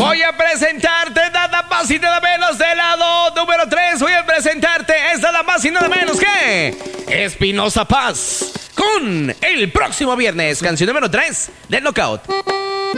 Voy a presentarte nada más y nada menos del lado número 3. Voy a presentarte es nada más y nada menos que Espinoza Paz con el próximo viernes, canción número 3 del Knockout.